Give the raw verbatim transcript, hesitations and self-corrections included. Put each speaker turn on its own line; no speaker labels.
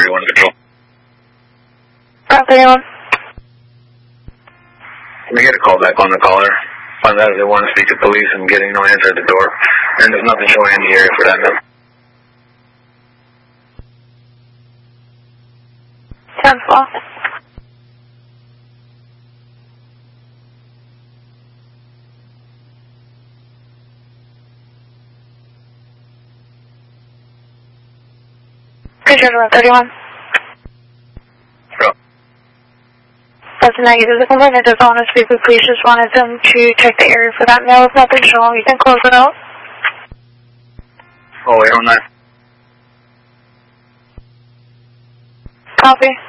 thirty-one control.
Ground thirty-one.
Let me get a call back on the caller. Find out if they want to speak to police and getting no answer at the door. And there's nothing showing in the area for that matter.
ten four. Control to one thirty-one.
Bro.
That's a negative. The complainant doesn't want to speak with police. Just wanted them to check the area for that mail. If nothing showing, you can close it out.
Oh, eight oh nine.
Copy.